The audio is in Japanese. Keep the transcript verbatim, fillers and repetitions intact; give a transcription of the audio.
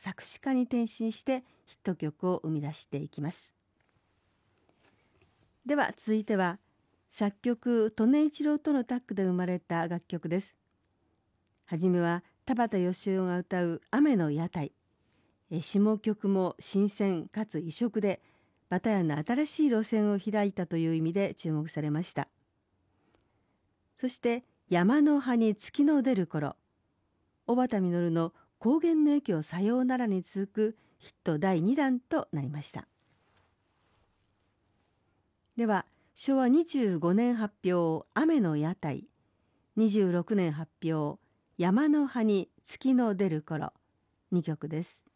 作詞家に転身してヒット曲を生み出していきます。では続いては作曲利根一郎とのタッグで生まれた楽曲です。はじめは田畑義雄が歌う雨の屋台。下曲も新鮮かつ異色でバタヤの新しい路線を開いたという意味で注目されました。そして山の葉に月の出る頃、小畑実の高原の駅をさようならに続くヒットだいにだんとなりました。ではしょうわにじゅうごねん発表雨の屋台、にじゅうろくねん発表山の葉に月の出る頃、にきょくです。